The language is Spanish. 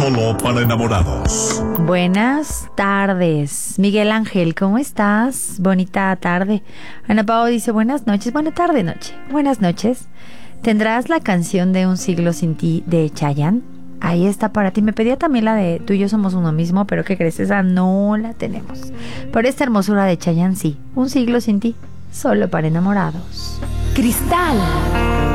Solo para enamorados. Buenas tardes. Miguel Ángel, ¿cómo estás? Bonita tarde. Ana Pao dice buenas noches. Buena tarde, noche. Buenas noches. ¿Tendrás la canción de Un siglo sin ti de Chayanne? Ahí está para ti. Me pedía también la de Tú y yo somos uno mismo, pero ¿qué crees? Esa no la tenemos. Por esta hermosura de Chayanne, sí. Un siglo sin ti, solo para enamorados. Cristal